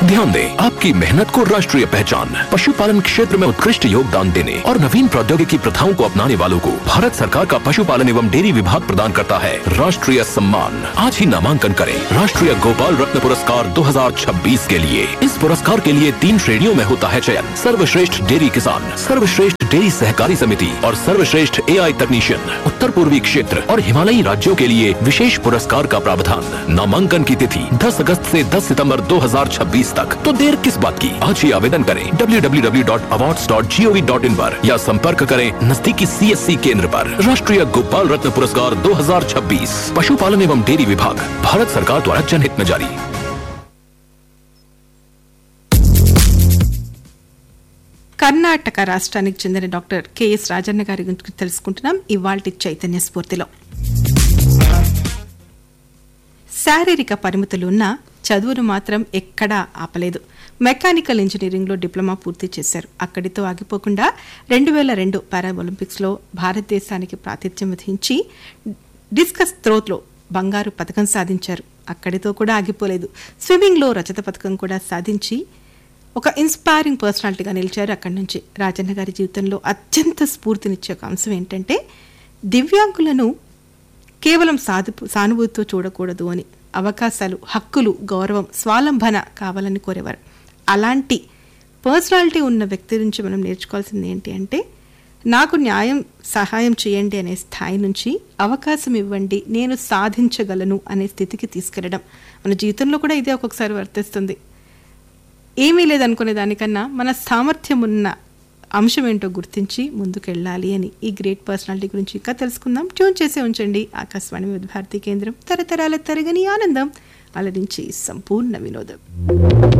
ध्यान दें, आपकी मेहनत को राष्ट्रीय पहचान, पशुपालन क्षेत्र में उत्कृष्ट योगदान देने और नवीन प्रौद्योगिकी प्रथाओं को अपनाने वालों को भारत सरकार का पशुपालन एवं डेयरी विभाग प्रदान करता है राष्ट्रीय सम्मान। आज ही नामांकन करें राष्ट्रीय गोपाल रत्न पुरस्कार 2026 के लिए। इस पुरस्कार के लिए 3 श्रेणियों में होता है चयन: सर्वश्रेष्ठ डेयरी किसान, सर्वश्रेष्ठ डेयरी सहकारी समिति और सर्वश्रेष्ठ एआई तकनीशियन। उत्तर पूर्वी क्षेत्र और हिमालयी राज्यों के लिए विशेष पुरस्कार का प्रावधान। नामांकन की तिथि 10 अगस्त से 10 सितंबर 2026 तक। तो देर किस बात की, आज ही आवेदन करें www.awards.gov.in पर या संपर्क करें नजदीकी CSC केंद्र पर। राष्ट्रीय गोपाल रत्न पुरस्कार 2026 पशुपालन एवं डेयरी विभाग, भारत सरकार द्वारा जनहित में जारी। కర్ణాటక రాష్ట్రానికి చెందిన డాక్టర్ కెఎస్ రాజన్న గారి గురించి తెలుసుకుంటున్నాం ఇవాల్టి చైతన్య స్ఫూర్తిలో. శారీరక పరిమితులు ఉన్న చదువును మాత్రం ఎక్కడా ఆపలేదు. మెకానికల్ ఇంజనీరింగ్లో డిప్లొమా పూర్తి చేశారు. అక్కడితో ఆగిపోకుండా 2002 పారా ఒలింపిక్స్లో భారతదేశానికి ప్రాతినిధ్యం వహించి డిస్కస్ త్రోలో బంగారు పథకం సాధించారు. అక్కడితో కూడా ఆగిపోలేదు. స్విమ్మింగ్లో రజత పథకం కూడా సాధించి ఒక ఇన్స్పైరింగ్ పర్సనాలిటీగా నిలిచారు. అక్కడి నుంచి రాజన్న గారి జీవితంలో అత్యంత స్ఫూర్తినిచ్చే ఒక అంశం ఏంటంటే దివ్యాంగులను కేవలం సానుభూతితో చూడకూడదు అని, అవకాశాలు, హక్కులు, గౌరవం, స్వాలంబన కావాలని కోరేవారు. అలాంటి పర్సనాలిటీ ఉన్న వ్యక్తి నుంచి మనం నేర్చుకోవాల్సింది ఏంటి అంటే నాకు న్యాయం సహాయం చేయండి అనే స్థాయి నుంచి అవకాశం ఇవ్వండి, నేను సాధించగలను అనే స్థితికి తీసుకెళ్లడం. మన జీవితంలో కూడా ఇదే ఒక్కొక్కసారి వర్తిస్తుంది. ఏమీ లేదనుకునే దానికన్నా మన సామర్థ్యం ఉన్న అంశం ఏంటో గుర్తించి ముందుకెళ్ళాలి అని ఈ గ్రేట్ పర్సనాలిటీ గురించి ఇంకా తెలుసుకుందాం. ట్యూన్ చేసి ఉంచండి ఆకాశవాణి వివిధ భారతి కేంద్రం. తరతరాల తరగని ఆనందం, అలరించి సంపూర్ణ వినోదం.